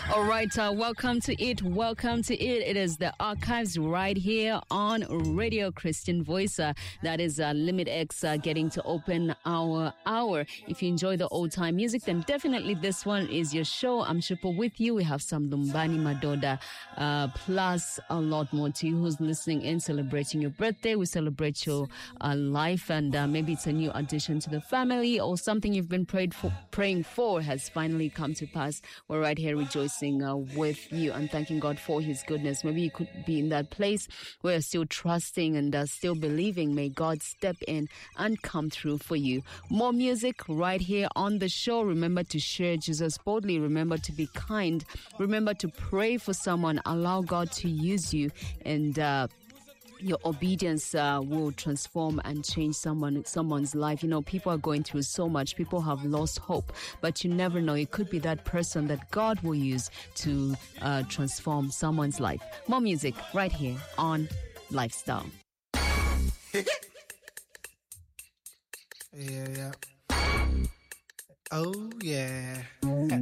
All right, welcome to it. Welcome to it. It is the archives right here on Radio Christian Voice. That is Limit X getting to open our hour. If you enjoy the old time music, then definitely this one is your show. I'm Shupo with you. We have some Lumbani Madoda, plus a lot more to you who's listening in, celebrating your birthday. We celebrate your life, and maybe it's a new addition to the family or something you've been praying for has finally come to pass. We're right here rejoicing with you and thanking God for His goodness. Maybe you could be in that place where you're still trusting and still believing. May God step in and come through for you. More music right here on the show. Remember to share Jesus boldly. Remember to be kind. Remember to pray for someone. Allow God to use you, and your obedience will transform and change someone's life. You know, people are going through so much. People have lost hope, but you never know. It could be that person that God will use to transform someone's life. More music right here on Lifestyle. Yeah. Oh, yeah.